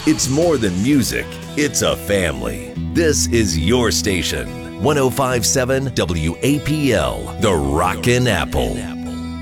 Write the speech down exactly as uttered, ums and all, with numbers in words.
It's more than music, it's a family. This is your station. one oh five point seven W A P L, The Rockin' Apple.